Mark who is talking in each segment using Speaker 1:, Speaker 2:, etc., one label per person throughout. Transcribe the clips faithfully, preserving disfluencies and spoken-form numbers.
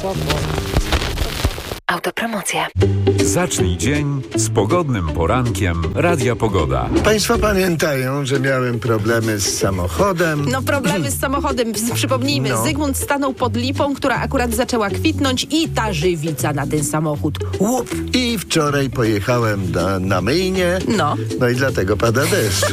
Speaker 1: Autopromocja.
Speaker 2: Zacznij dzień z pogodnym porankiem Radia Pogoda.
Speaker 3: Państwo pamiętają, że miałem problemy z samochodem.
Speaker 4: No problemy z samochodem, przypomnijmy,
Speaker 3: No.
Speaker 4: Zygmunt stanął pod lipą, która akurat zaczęła kwitnąć i ta żywica na ten samochód. Łup!
Speaker 3: I wczoraj pojechałem na, na myjnię.
Speaker 4: No.
Speaker 3: No i dlatego pada deszcz.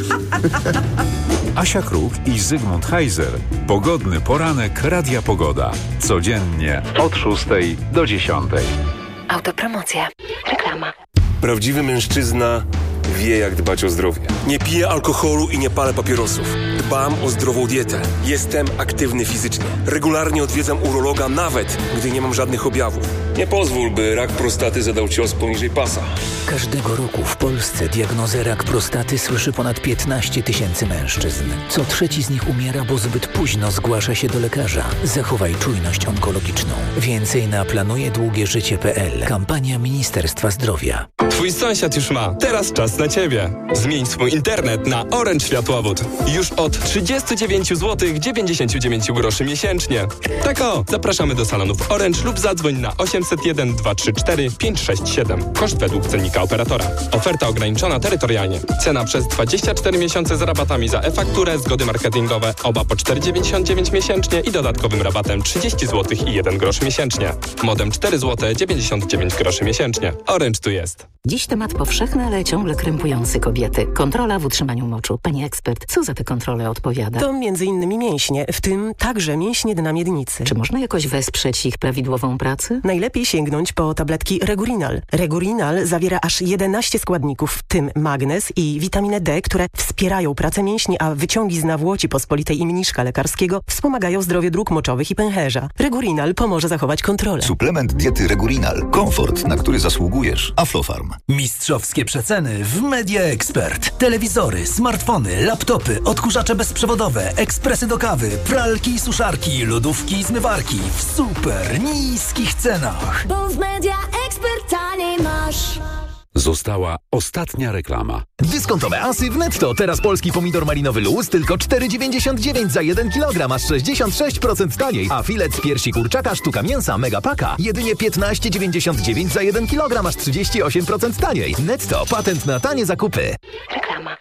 Speaker 2: Asia Kruk i Zygmunt Heiser. Pogodny poranek Radia Pogoda. Codziennie od szóstej do dziesiątej.
Speaker 1: Autopromocja. Reklama.
Speaker 5: Prawdziwy mężczyzna wie, jak dbać o zdrowie. Nie piję alkoholu i nie palę papierosów. Dbam o zdrową dietę. Jestem aktywny fizycznie. Regularnie odwiedzam urologa, nawet gdy nie mam żadnych objawów. Nie pozwól, by rak prostaty zadał cios poniżej pasa.
Speaker 6: Każdego roku w Polsce diagnozę rak prostaty słyszy ponad piętnaście tysięcy mężczyzn. Co trzeci z nich umiera, bo zbyt późno zgłasza się do lekarza. Zachowaj czujność onkologiczną. Więcej na planuje długie życie kropka p l. Kampania Ministerstwa Zdrowia.
Speaker 7: Twój sąsiad już ma. Teraz czas na Ciebie. Zmień swój internet na Orange Światłowód. Już od trzydzieści dziewięć złotych dziewięćdziesiąt dziewięć groszy miesięcznie. Tak o, zapraszamy do salonów Orange lub zadzwoń na osiemset jeden dwa trzy cztery pięć sześć siedem. Koszt według cennika operatora. Oferta ograniczona terytorialnie. Cena przez dwadzieścia cztery miesiące z rabatami za e-fakturę, zgody marketingowe, oba po cztery dziewięćdziesiąt dziewięć miesięcznie i dodatkowym rabatem trzydzieści złotych i jeden grosz miesięcznie. Modem cztery złote dziewięćdziesiąt dziewięć groszy miesięcznie. Orange tu jest.
Speaker 8: Dziś temat powszechny, ale ciągle krępujący kobiety. Kontrola w utrzymaniu moczu. Pani ekspert, co za tę kontrolę odpowiada?
Speaker 9: To między innymi mięśnie, w tym także mięśnie dna miednicy.
Speaker 8: Czy można jakoś wesprzeć ich prawidłową pracę?
Speaker 9: Najlepiej sięgnąć po tabletki Regurinal. Regurinal zawiera aż jedenaście składników, w tym magnez i witaminę D, które wspierają pracę mięśni, a wyciągi z nawłoci pospolitej i mniszka lekarskiego wspomagają zdrowie dróg moczowych i pęcherza. Regurinal pomoże zachować kontrolę.
Speaker 10: Suplement diety Regurinal. Komfort, na który zasługujesz. Aflofarm.
Speaker 11: Mistrzowskie przeceny w Media Expert. Telewizory, smartfony, laptopy, odkurzacze bezprzewodowe, ekspresy do kawy, pralki i suszarki, lodówki i zmywarki w super niskich cenach.
Speaker 12: Bo w Media Expert taniej masz.
Speaker 2: Została ostatnia reklama.
Speaker 13: Dyskontowe asy w Netto. Teraz polski pomidor malinowy luz tylko cztery dziewięćdziesiąt dziewięć za jeden kilogram, aż sześćdziesiąt sześć procent taniej. A filet z piersi kurczaka sztuka mięsa Megapaka jedynie piętnaście dziewięćdziesiąt dziewięć za jeden kilogram, aż trzydzieści osiem procent taniej. Netto. Patent na tanie zakupy.
Speaker 1: Reklama.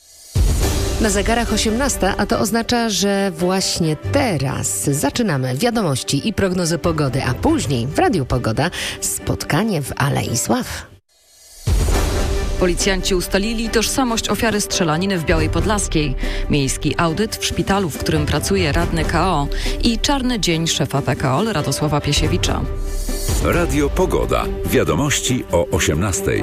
Speaker 14: Na zegarach osiemnasta, a to oznacza, że właśnie teraz zaczynamy wiadomości i prognozy pogody, a później w Radiu Pogoda spotkanie w Alei Sław.
Speaker 15: Policjanci ustalili tożsamość ofiary strzelaniny w Białej Podlaskiej, miejski audyt w szpitalu, w którym pracuje radny K O i czarny dzień szefa P K O L Radosława Piesiewicza.
Speaker 2: Radio Pogoda. Wiadomości o osiemnastej.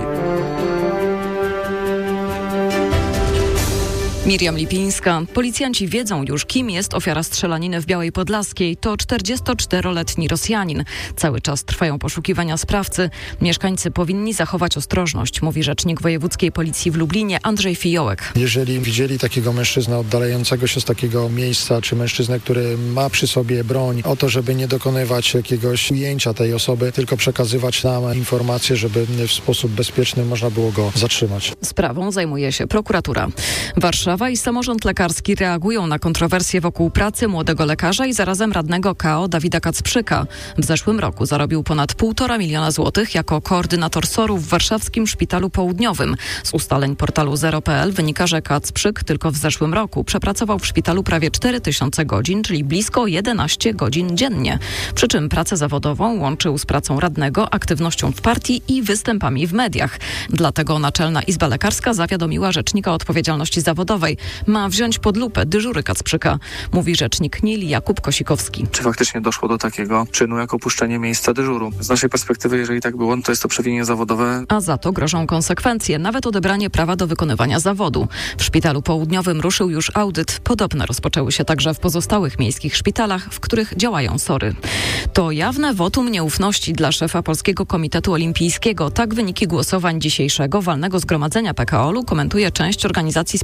Speaker 15: Miriam Lipińska. Policjanci wiedzą już, kim jest ofiara strzelaniny w Białej Podlaskiej. To czterdziestoczteroletni Rosjanin. Cały czas trwają poszukiwania sprawcy. Mieszkańcy powinni zachować ostrożność, mówi rzecznik wojewódzkiej policji w Lublinie Andrzej Fijołek.
Speaker 16: Jeżeli widzieli takiego mężczyznę oddalającego się z takiego miejsca, czy mężczyznę, który ma przy sobie broń, o to, żeby nie dokonywać jakiegoś ujęcia tej osoby, tylko przekazywać nam informacje, żeby w sposób bezpieczny można było go zatrzymać.
Speaker 15: Sprawą zajmuje się prokuratura. Warszawa i samorząd lekarski reagują na kontrowersje wokół pracy młodego lekarza i zarazem radnego K O Dawida Kacprzyka. W zeszłym roku zarobił ponad półtora miliona złotych jako koordynator S O R-u w warszawskim Szpitalu Południowym. Z ustaleń portalu zero kropka p l wynika, że Kacprzyk tylko w zeszłym roku przepracował w szpitalu prawie cztery tysiące godzin, czyli blisko jedenaście godzin dziennie. Przy czym pracę zawodową łączył z pracą radnego, aktywnością w partii i występami w mediach. Dlatego Naczelna Izba Lekarska zawiadomiła rzecznika o odpowiedzialności zawodowej. Ma wziąć pod lupę dyżury Kacprzyka, mówi rzecznik N I L Jakub Kosikowski.
Speaker 17: Czy faktycznie doszło do takiego czynu jak opuszczenie miejsca dyżuru? Z naszej perspektywy, jeżeli tak było, to jest to przewinienie zawodowe.
Speaker 15: A za to grożą konsekwencje, nawet odebranie prawa do wykonywania zawodu. W Szpitalu Południowym ruszył już audyt. Podobne rozpoczęły się także w pozostałych miejskich szpitalach, w których działają S O R-y. To jawne wotum nieufności dla szefa Polskiego Komitetu Olimpijskiego. Tak wyniki głosowań dzisiejszego walnego zgromadzenia P K O L-u komentuje część organizacji sportowych.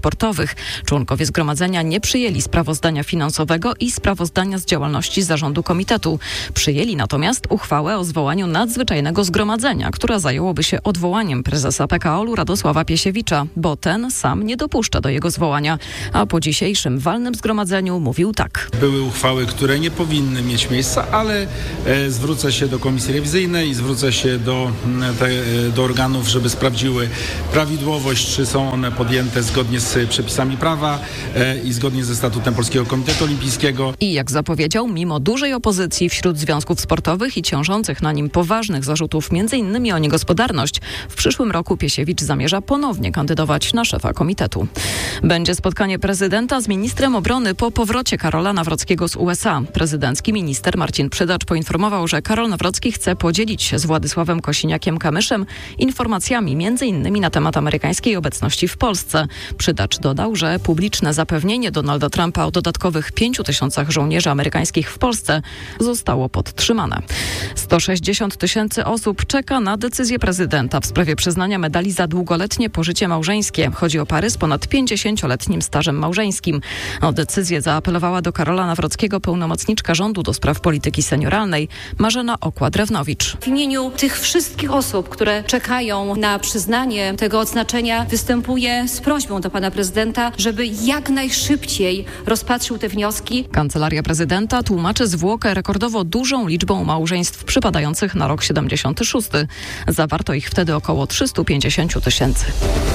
Speaker 15: sportowych. Członkowie zgromadzenia nie przyjęli sprawozdania finansowego i sprawozdania z działalności zarządu komitetu. Przyjęli natomiast uchwałę o zwołaniu nadzwyczajnego zgromadzenia, która zajęłoby się odwołaniem prezesa P K O-u Radosława Piesiewicza, bo ten sam nie dopuszcza do jego zwołania. A po dzisiejszym walnym zgromadzeniu mówił tak.
Speaker 18: Były uchwały, które nie powinny mieć miejsca, ale e, zwrócę się do Komisji Rewizyjnej i zwrócę się do, te, do organów, żeby sprawdziły prawidłowość, czy są one podjęte zgodnie z przepisami prawa e, i zgodnie ze statutem Polskiego Komitetu Olimpijskiego.
Speaker 15: I jak zapowiedział, mimo dużej opozycji wśród związków sportowych i ciążących na nim poważnych zarzutów, między innymi o niegospodarność, w przyszłym roku Piesiewicz zamierza ponownie kandydować na szefa komitetu. Będzie spotkanie prezydenta z ministrem obrony po powrocie Karola Nawrockiego z U S A. Prezydencki minister Marcin Przydacz poinformował, że Karol Nawrocki chce podzielić się z Władysławem Kosiniakiem-Kamyszem informacjami między innymi na temat amerykańskiej obecności w Polsce. Przydacz dodał, że publiczne zapewnienie Donalda Trumpa o dodatkowych pięciu tysiącach żołnierzy amerykańskich w Polsce zostało podtrzymane. sto sześćdziesiąt tysięcy osób czeka na decyzję prezydenta w sprawie przyznania medali za długoletnie pożycie małżeńskie. Chodzi o pary z ponad pięćdziesięcioletnim stażem małżeńskim. O decyzję zaapelowała do Karola Nawrockiego pełnomocniczka rządu do spraw polityki senioralnej Marzena Okła-Drewnowicz.
Speaker 19: W imieniu tych wszystkich osób, które czekają na przyznanie tego odznaczenia, występuję z prośbą do pana prezydenta, żeby jak najszybciej rozpatrzył te wnioski.
Speaker 15: Kancelaria prezydenta tłumaczy zwłokę rekordowo dużą liczbą małżeństw przypadających na rok siedemdziesiąty szósty. Zawarto ich wtedy około trzysta pięćdziesiąt tysięcy.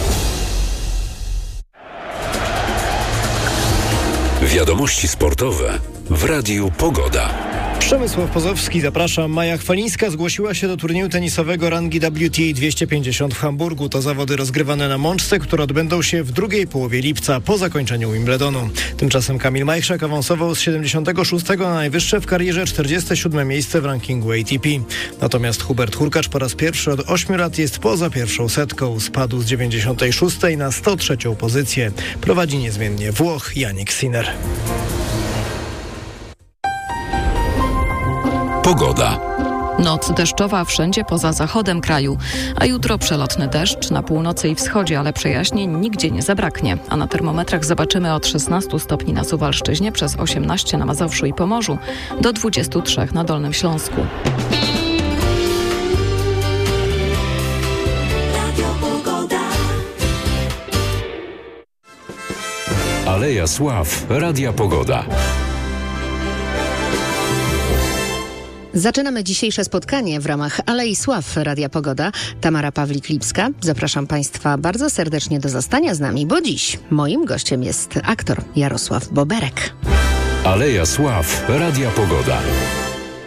Speaker 2: Wiadomości sportowe w Radiu Pogoda.
Speaker 20: Przemysław Pozowski, zapraszam. Maja Chwalińska zgłosiła się do turnieju tenisowego rangi W T A dwieście pięćdziesiąt w Hamburgu. To zawody rozgrywane na Mączce, które odbędą się w drugiej połowie lipca po zakończeniu Wimbledonu. Tymczasem Kamil Majchrzak awansował z siedemdziesiątego szóstego na najwyższe w karierze czterdzieste siódme miejsce w rankingu A T P. Natomiast Hubert Hurkacz po raz pierwszy od ośmiu lat jest poza pierwszą setką. Spadł z dziewięćdziesiątej szóstej na sto trzecią pozycję. Prowadzi niezmiennie Włoch Yannick Sinner.
Speaker 2: Pogoda.
Speaker 15: Noc deszczowa wszędzie poza zachodem kraju, a jutro przelotny deszcz na północy i wschodzie, ale przejaśnień nigdzie nie zabraknie. A na termometrach zobaczymy od szesnastu stopni na Suwalszczyźnie, przez osiemnaście na Mazowszu i Pomorzu, do dwudziestu trzech na Dolnym Śląsku.
Speaker 2: Aleja Sław Radia Pogoda.
Speaker 14: Zaczynamy dzisiejsze spotkanie w ramach Alei Sław Radia Pogoda. Tamara Pawlik-Lipska. Zapraszam Państwa bardzo serdecznie do zostania z nami, bo dziś moim gościem jest aktor Jarosław Boberek.
Speaker 2: Aleja Sław Radia Pogoda.